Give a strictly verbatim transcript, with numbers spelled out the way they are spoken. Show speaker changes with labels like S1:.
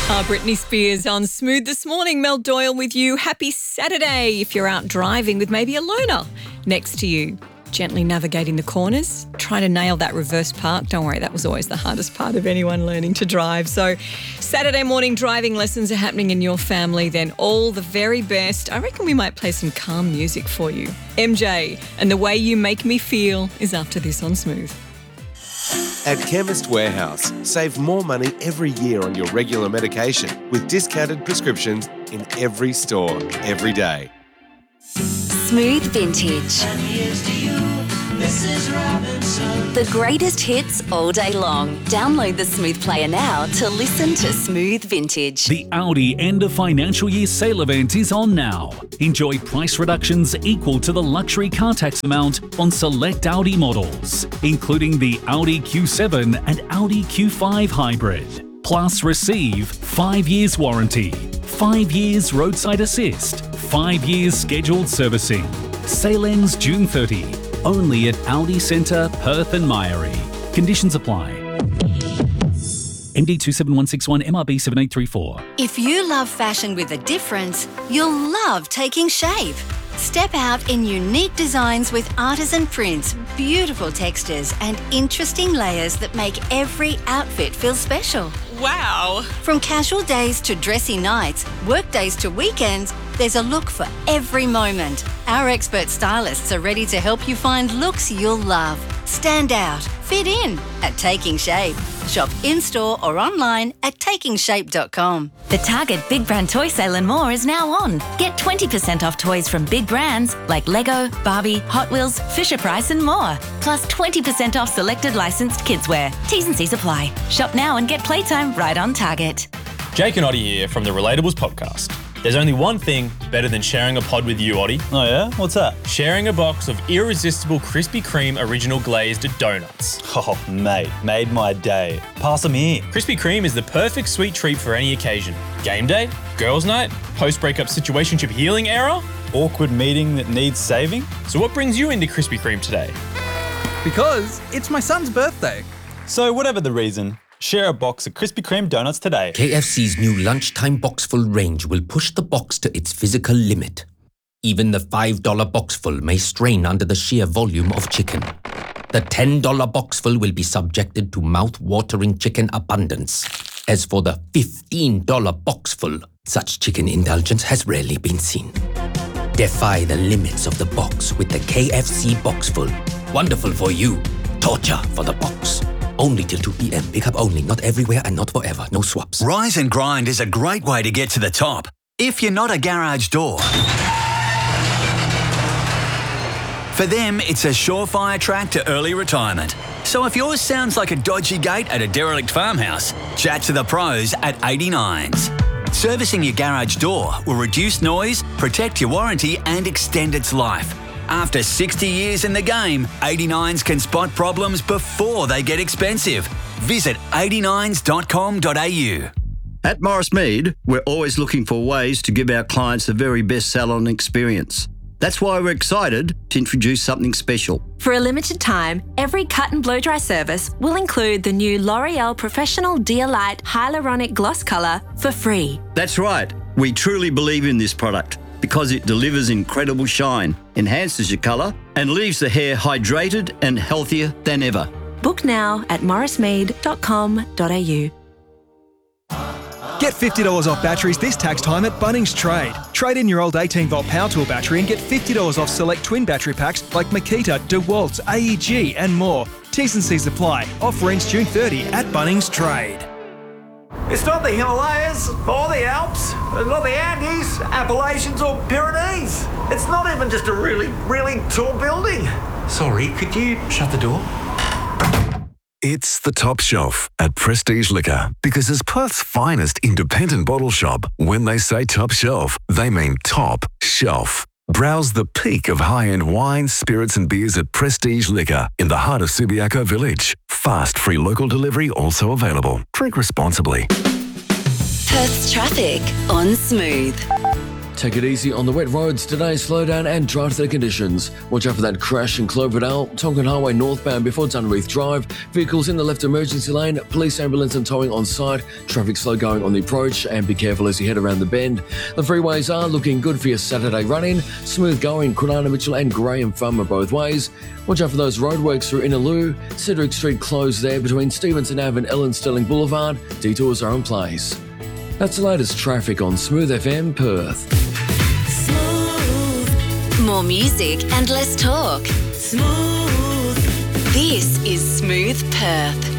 S1: Uh, Britney Spears on Smooth this morning. Mel Doyle with you. Happy Saturday if you're out driving with maybe a learner next to you. Gently navigating the corners. Try to nail that reverse park. Don't worry, that was always the hardest part of anyone learning to drive. So Saturday morning driving lessons are happening in your family. Then all the very best. I reckon we might play some calm music for you. M J and The Way You Make Me Feel is after this on Smooth.
S2: At Chemist Warehouse, save more money every year on your regular medication with discounted prescriptions in every store, every day.
S3: Smooth Vintage. And here's to you, Missus Robinson. The greatest hits all day long. Download the Smooth player now to listen to Smooth Vintage.
S4: The Audi end of financial year sale event is on now. Enjoy price reductions equal to the luxury car tax amount on select Audi models, including the Audi Q seven and Audi Q five Hybrid. Plus receive five years warranty, five years roadside assist, five years scheduled servicing. Sale ends June thirtieth. Only at Audi Centre, Perth and Myrie. Conditions apply. M D two seven one six one, M R B seven eight three four.
S3: If you love fashion with a difference, you'll love Taking Shape. Step out in unique designs with artisan prints, beautiful textures and interesting layers that make every outfit feel special.
S1: Wow.
S3: From casual days to dressy nights, work days to weekends, there's a look for every moment. Our expert stylists are ready to help you find looks you'll love. Stand out, fit in at Taking Shape. Shop in-store or online at taking shape dot com.
S5: The Target Big Brand Toy Sale and more is now on. Get twenty percent off toys from big brands like Lego, Barbie, Hot Wheels, Fisher-Price and more. Plus twenty percent off selected licensed kidswear. T's and C's apply. Shop now and get playtime right on Target.
S6: Jake and Oddie here from the Relatables podcast. There's only one thing better than sharing a pod with you, Oddie.
S7: Oh yeah? What's that?
S6: Sharing a box of irresistible Krispy Kreme original glazed donuts.
S7: Oh, mate, made my day. Pass them here.
S6: Krispy Kreme is the perfect sweet treat for any occasion. Game day, girls' night, post-breakup situationship healing era.
S7: Awkward meeting that needs saving.
S6: So what brings you into Krispy Kreme today?
S8: Because it's my son's birthday.
S7: So whatever the reason, share a box of Krispy Kreme donuts today.
S9: K F C's new lunchtime boxful range will push the box to its physical limit. Even the five dollar boxful may strain under the sheer volume of chicken. The ten dollar boxful will be subjected to mouth-watering chicken abundance. As for the fifteen dollar boxful, such chicken indulgence has rarely been seen. Defy the limits of the box with the K F C boxful. Wonderful for you, torture for the box. Only till two p.m. Pick up only, not everywhere and not forever. No swaps.
S10: Rise and Grind is a great way to get to the top. If you're not a garage door. For them, it's a surefire track to early retirement. So if yours sounds like a dodgy gate at a derelict farmhouse, chat to the pros at eighty-nines. Servicing your garage door will reduce noise, protect your warranty and extend its life. After sixty years in the game, eighty-nines can spot problems before they get expensive. Visit eighty-nines dot com dot a u.
S11: At Morris Mead, we're always looking for ways to give our clients the very best salon experience. That's why we're excited to introduce something special.
S12: For a limited time, every cut and blow dry service will include the new L'Oreal Professional Dear-Light Hyaluronic Gloss Colour for free.
S11: That's right. We truly believe in this product because it delivers incredible shine, enhances your colour, and leaves the hair hydrated and healthier than ever.
S12: Book now at morris mead dot com dot a u.
S8: Get fifty dollars off batteries this tax time at Bunnings Trade. Trade in your old eighteen volt power tool battery and get fifty dollars off select twin battery packs like Makita, DeWalt, A E G and more. T's and C's apply. Offer ends June thirtieth at Bunnings Trade.
S13: It's not the Himalayas or the Alps, not the Andes, Appalachians or Pyrenees. It's not even just a really, really tall building. Sorry, could you shut the door?
S14: It's the top shelf at Prestige Liquor because as Perth's finest independent bottle shop, when they say top shelf, they mean top shelf. Browse the peak of high-end wines, spirits and beers at Prestige Liquor in the heart of Subiaco Village. Fast, free local delivery also available. Drink responsibly.
S3: Perth's traffic on Smooth.
S15: Take it easy on the wet roads today, slow down and dry to the conditions. Watch out for that crash in Cloverdale, Tonkin Highway northbound before Dunreath Drive. Vehicles in the left emergency lane, police ambulance and towing on site. Traffic slow going on the approach, and be careful as you head around the bend. The freeways are looking good for your Saturday run-in. Smooth going, Kwinana Mitchell and Graham Farmer both ways. Watch out for those roadworks through Innaloo. Cedric Street closed there between Stevenson Ave and Ellen Sterling Boulevard. Detours are in place. That's the latest traffic on Smooth F M Perth.
S3: More music and less talk. Smooth. This is Smooth Perth.